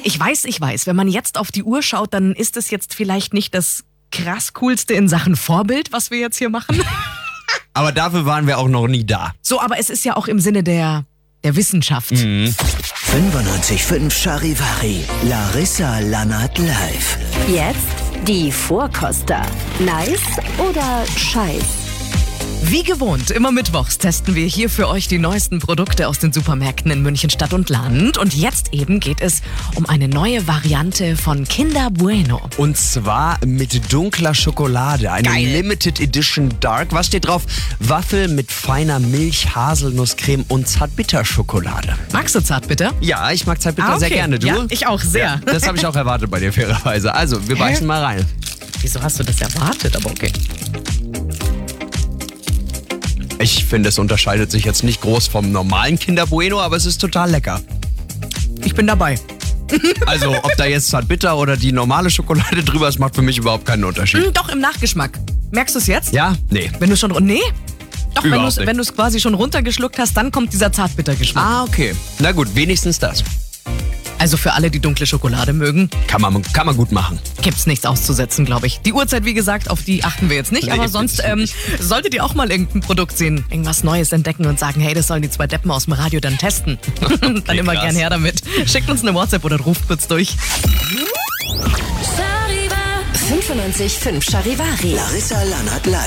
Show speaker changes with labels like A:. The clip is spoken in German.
A: Ich weiß, wenn man jetzt auf die Uhr schaut, dann ist es jetzt vielleicht nicht das krass coolste in Sachen Vorbild, was wir jetzt hier machen.
B: Aber dafür waren wir auch noch nie da.
A: So, aber es ist ja auch im Sinne der Wissenschaft.
C: 95.5 Charivari, Larissa Lannert live.
D: Jetzt die Vorkoster. Nice oder scheiß?
A: Wie gewohnt, immer mittwochs testen wir hier für euch die neuesten Produkte aus den Supermärkten in München Stadt und Land. Und jetzt eben geht es um eine neue Variante von Kinder Bueno.
B: Und zwar mit dunkler Schokolade. Eine
A: Geil.
B: Limited Edition Dark. Was steht drauf? Waffel mit feiner Milch, Haselnusscreme und Zartbitterschokolade.
A: Magst du Zartbitter?
B: Ja, ich mag Zartbitter sehr gerne. Du?
A: Ja, ich auch sehr.
B: Ja, das habe ich auch erwartet bei dir, fairerweise. Also, wir beißen mal rein.
A: Wieso hast du das erwartet? Aber okay.
B: Ich finde, es unterscheidet sich jetzt nicht groß vom normalen Kinder Bueno, aber es ist total lecker.
A: Ich bin dabei.
B: Also, ob da jetzt Zartbitter oder die normale Schokolade drüber ist, macht für mich überhaupt keinen Unterschied.
A: Doch, im Nachgeschmack. Merkst du es jetzt?
B: Ja? Nee.
A: Wenn du schon... Nee? Doch,
B: Überhaupt nicht.
A: wenn du es quasi schon runtergeschluckt hast, dann kommt dieser Zartbittergeschmack.
B: Ah, okay. Na gut, wenigstens das.
A: Also für alle, die dunkle Schokolade mögen,
B: Kann man gut machen.
A: gibt's nichts auszusetzen, glaube ich. Die Uhrzeit, wie gesagt, auf die achten wir jetzt nicht.
B: Nee,
A: Aber sonst solltet ihr auch mal irgendein Produkt sehen, irgendwas Neues entdecken und sagen, hey, das sollen die zwei Deppen aus dem Radio dann testen. Dann immer
B: krass.
A: gern her damit. Schickt uns eine WhatsApp oder ruft kurz durch.
D: 95.5 Charivari.
C: Larissa Lannert live.